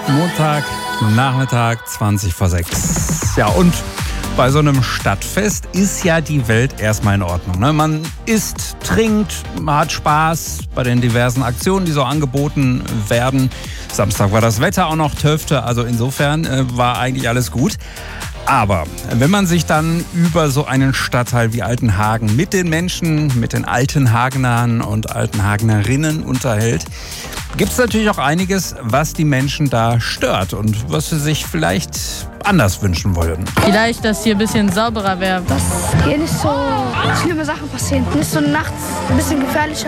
Montag, Nachmittag, 20 vor 6. Ja, und bei so einem Stadtfest ist ja die Welt erstmal in Ordnung, ne? Man isst, trinkt, man hat Spaß bei den diversen Aktionen, die so angeboten werden. Samstag war das Wetter auch noch Töfte, also insofern war eigentlich alles gut. Aber wenn man sich dann über so einen Stadtteil wie Altenhagen mit den Menschen, mit den Altenhagenern und Altenhagenerinnen unterhält, gibt es natürlich auch einiges, was die Menschen da stört und was sie sich vielleicht anders wünschen wollen. Vielleicht, dass hier ein bisschen sauberer wäre. Dass hier nicht so schlimme Sachen passieren. Nicht so nachts ein bisschen gefährlicher.